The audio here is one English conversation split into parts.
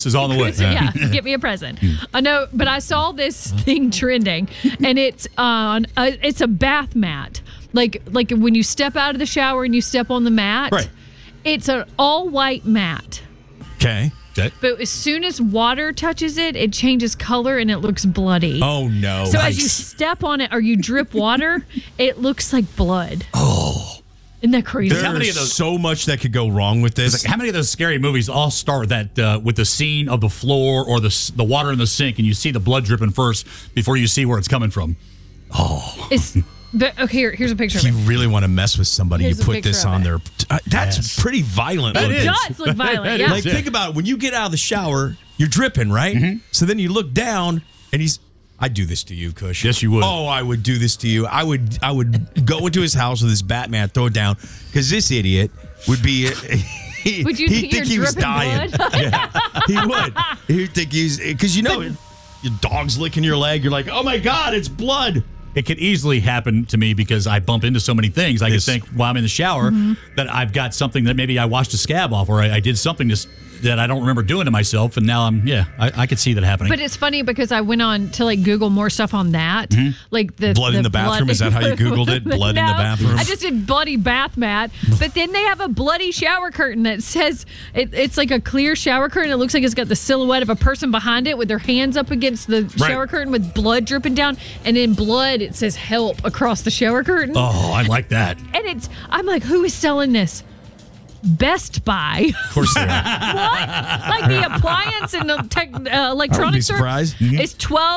is on the way. Yeah, get me a present. No, but I saw this thing trending, and it's a bath mat. Like when you step out of the shower and you step on the mat. Right. It's an all white mat. Okay. But as soon as water touches it, it changes color and it looks bloody. Oh, no. So as you step on it or you drip water, it looks like blood. Oh. Isn't that crazy? There's so much that could go wrong with this. How many of those scary movies all start that with the scene of the floor or the water in the sink, and you see the blood dripping first before you see where it's coming from? Oh. Here's a picture If of you it. really want to mess with somebody, Here's you a put picture this of on it. there. That's pretty violent. It does look violent, yeah. Like, think about it. When you get out of the shower, you're dripping, right? Mm-hmm. So then you look down, and I'd do this to you, Kush. Yes, you would. Oh, I would do this to you. I would go into his house with his Batman, throw it down, because this idiot would be... Would you he'd think he was dying. blood? Yeah, he would. He'd think because your dog's licking your leg. You're like, oh my God, it's blood. It could easily happen to me because I bump into so many things. I could think while I'm in the shower that I've got something that maybe I washed a scab off, or I did something that I don't remember doing to myself, and now I could see that happening. But it's funny because I went on to Google more stuff on that, like the blood in the bathroom. Is that how you Googled it? Blood in the bathroom. I just did bloody bath mat, but then they have a bloody shower curtain that says it's like a clear shower curtain. It looks like it's got the silhouette of a person behind it with their hands up against the shower curtain with blood dripping down, and in blood it says "help" across the shower curtain. Oh, I like that. And I'm like, who is selling this? Best Buy. Of course they are. What? Like the appliance and the electronics store surprised. is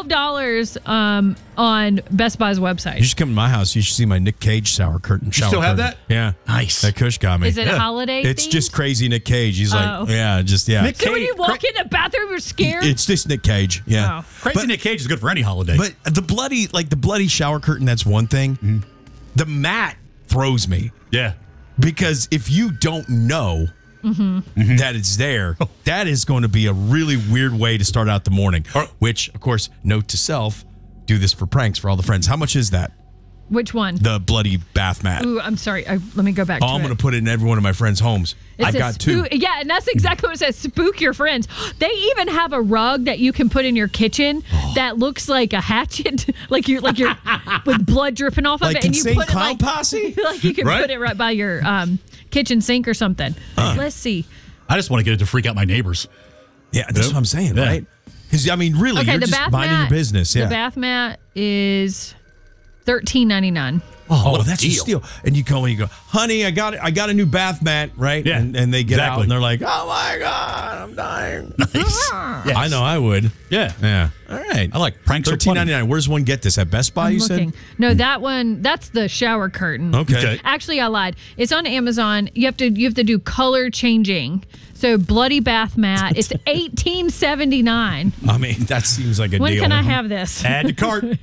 $12 on Best Buy's website. You should come to my house. You should see my Nick Cage shower curtain. You still have that? Yeah. Nice. That Kush got me. Is it holiday It's themed? just crazy Nick Cage. He's like, Nick So when Cage, you walk in the bathroom, you're scared? It's just Nick Cage. Yeah. Oh. Crazy Nick Cage is good for any holiday. But the bloody shower curtain, that's one thing. The mat throws me. Yeah. Because if you don't know that it's there, that is going to be a really weird way to start out the morning. Which, of course, note to self, do this for pranks for all the friends. How much is that? Which one? The bloody bath mat. Ooh, I'm sorry. Let me go back to it. I'm going to put it in every one of my friends' homes. It I says got two. Yeah, and that's exactly what it says. Spook your friends. They even have a rug that you can put in your kitchen that looks like a hatchet, like you're with blood dripping off of Like it, and you Insane put Clown it Posse? like you can Right? put it right by your kitchen sink or something. Let's see. I just want to get it to freak out my neighbors. Yeah, that's what I'm saying, Yeah. right? Because, I mean, really, you're the just bath minding mat, your business. Yeah. The bath mat is $13.99. Oh, that's a steal. And you go and you go, honey, I got a new bath mat, right? Yeah, and they get out exactly. and they're like, oh my God, I'm dying. Nice. Yes. I know I would. Yeah. Yeah. All right. I like pranks are funny. $13.99. Where's one get this? At Best Buy, you said? No, that one, that's the shower curtain. Okay. Actually, I lied. It's on Amazon. You have to do color changing. So bloody bath mat. It's $18.79. I mean, that seems like a When deal. can I have this? Add to cart.